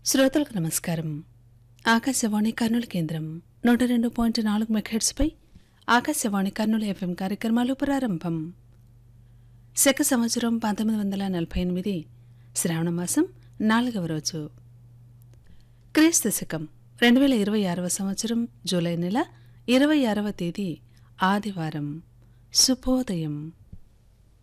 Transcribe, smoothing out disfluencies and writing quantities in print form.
శ్రోతలకు నమస్కారం. ఆకాశవాణి కర్నూలు కేంద్రం 102.4 మెగాహెర్ట్జ్పై ఆకాశవాణి కర్నూలు ఎఫ్ఎం కార్యక్రమాలు ప్రారంభం. శక సంవత్సరం 1948 శ్రావణమాసం 4వ రోజు. క్రీస్తు శకం 2026వ సంవత్సరం జూలై నెల 26వ తేదీ ఆదివారం. శుభోదయం.